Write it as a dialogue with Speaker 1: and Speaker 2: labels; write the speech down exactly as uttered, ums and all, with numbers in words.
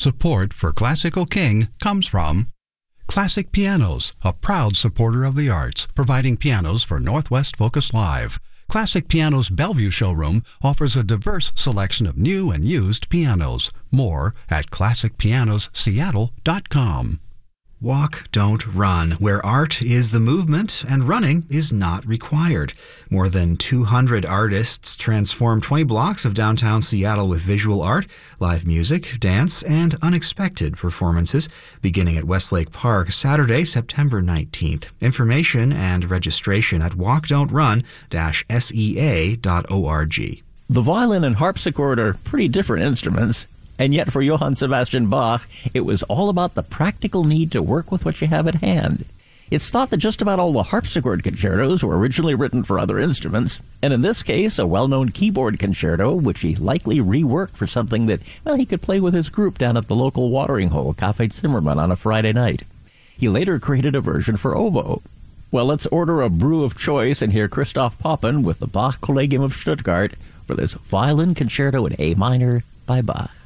Speaker 1: Support for Classical King comes from Classic Pianos, a proud supporter of the arts, providing pianos for Northwest Focus Live. Classic Pianos Bellevue showroom offers a diverse selection of new and used pianos. More at classic pianos seattle dot com.
Speaker 2: Walk, don't run, where art is the movement and running is not required. More than two hundred artists transform twenty blocks of downtown Seattle with visual art, live music, dance, and unexpected performances, beginning at Westlake Park Saturday, September nineteenth. Information and registration at walk don't run dash S E A dot org.
Speaker 3: The violin and harpsichord are pretty different instruments. And yet for Johann Sebastian Bach, it was all about the practical need to work with what you have at hand. It's thought that just about all the harpsichord concertos were originally written for other instruments, and in this case, a well-known keyboard concerto, which he likely reworked for something that, well, he could play with his group down at the local watering hole, Café Zimmermann, on a Friday night. He later created a version for oboe. Well, let's order a brew of choice and hear Christoph Poppen with the Bach Collegium of Stuttgart for this violin concerto in A minor by Bach.